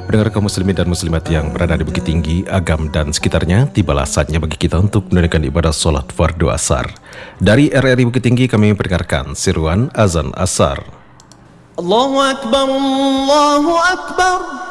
Pendengar kaum muslimin dan muslimat yang berada di Bukit Tinggi, Agam dan sekitarnya, tibalah saatnya bagi kita untuk menunaikan ibadah sholat fardu asar. Dari RRI Bukit Tinggi kami memperdengarkan seruan azan asar. Allahu Akbar, Allahu Akbar.